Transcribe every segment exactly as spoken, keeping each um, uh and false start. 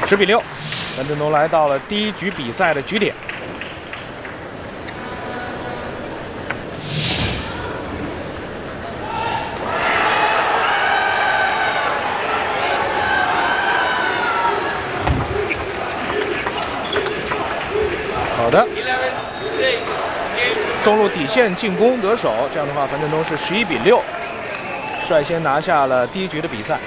十比六，樊振东来到了第一局比赛的局点。好的，中路底线进攻得手，这样的话，樊振东是十一比六，率先拿下了第一局的比赛。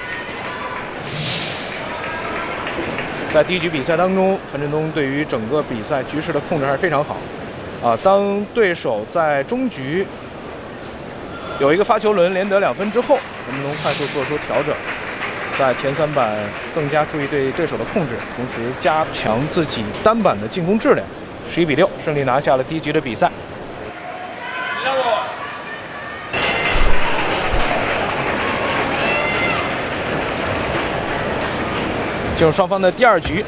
在第一局比赛当中，樊振东对于整个比赛局势的控制还是非常好。啊，当对手在中局有一个发球轮连得两分之后，樊振东快速做出调整，在前三板更加注意对对手的控制，同时加强自己单板的进攻质量。十一比六，顺利拿下了第一局的比赛。进入双方的第二局。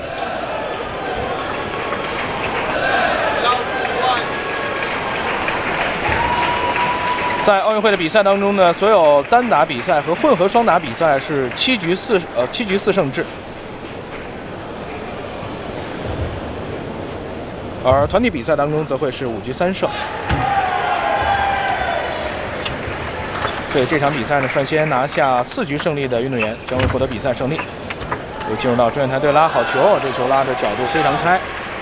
在奥运会的比赛当中呢，所有单打比赛和混合双打比赛是七局四呃七局四胜制。而团体比赛当中则会是五局三胜，所以这场比赛呢，率先拿下四局胜利的运动员将会获得比赛胜利。又进入到中远台对拉，好球，这球拉的角度非常开。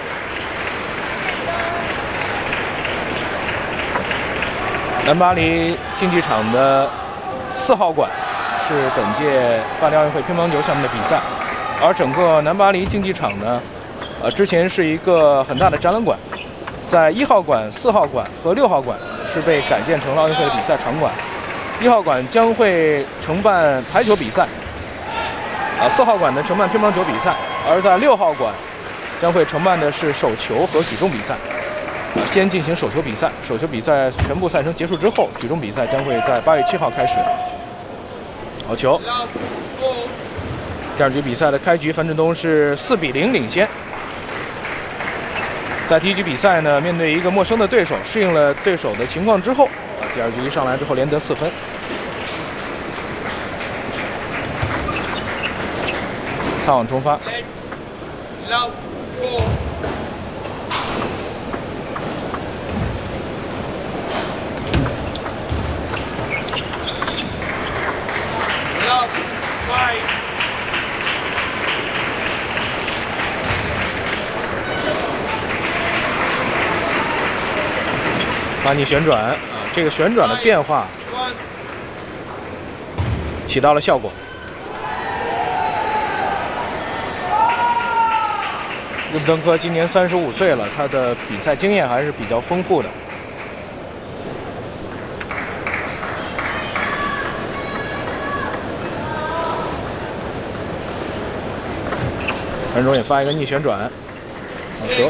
南巴黎竞技场的四号馆是本届巴黎奥运会乒乓球项目的比赛，而整个南巴黎竞技场呢。呃，之前是一个很大的展览馆，在一号馆、四号馆和六号馆是被改建成了奥运会的比赛场馆。一号馆将会承办排球比赛，呃，四号馆呢承办乒乓球比赛，而在六号馆将会承办的是手球和举重比赛。呃，先进行手球比赛，手球比赛全部赛程结束之后，举重比赛将会在八月七号开始。好球！第二局比赛的开局，樊振东是四比零领先。在第一局比赛呢，面对一个陌生的对手，适应了对手的情况之后，啊，第二局一上来之后连得四分。擦网冲发。发逆旋转啊，这个旋转的变化起到了效果。日布登科今年三十五岁了，他的比赛经验还是比较丰富的。樊振东也发一个逆旋转，好球。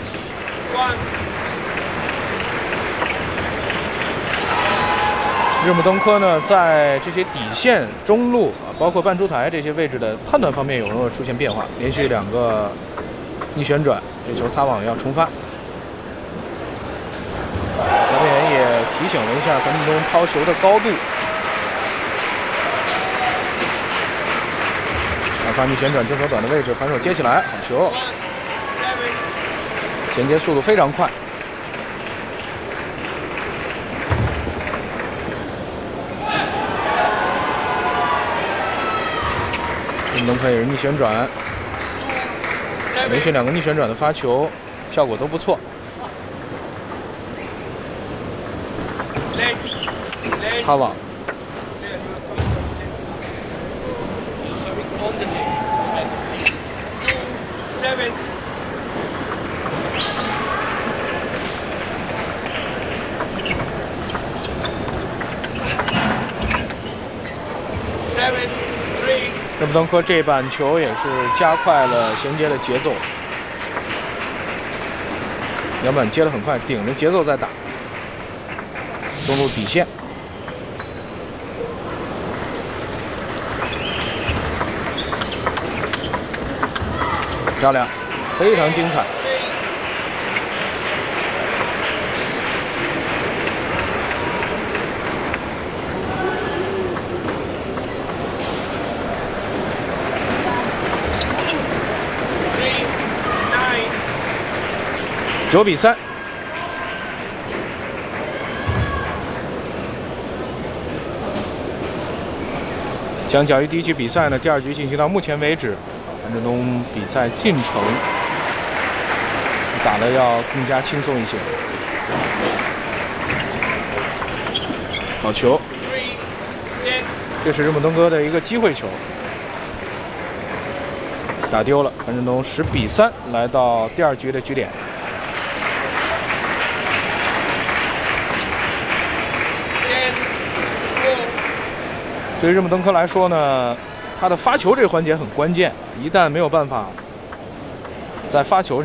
日木登科呢，在这些底线、中路啊，包括半出台这些位置的判断方面有没有出现变化？连续两个逆旋转，这球擦网要重发。裁判员也提醒了一下樊振东抛球的高度。啊，发逆旋转正手短的位置，反手接起来，好球！衔接速度非常快。日木登科也是逆旋转，连续两个逆旋转的发球，效果都不错。擦网。日木登科这板球也是加快了衔接的节奏，两板接得很快，顶着节奏在打，中路底线。漂亮，非常精彩。 九比三。相较于第一局比赛呢，第二局进行到目前为止，樊振东比赛进程打得要更加轻松一些。好球，这是日本东哥的一个机会球，打丢了。樊振东十比三来到第二局的局点。对于日本东科来说呢，他的发球这个环节很关键，一旦没有办法在发球上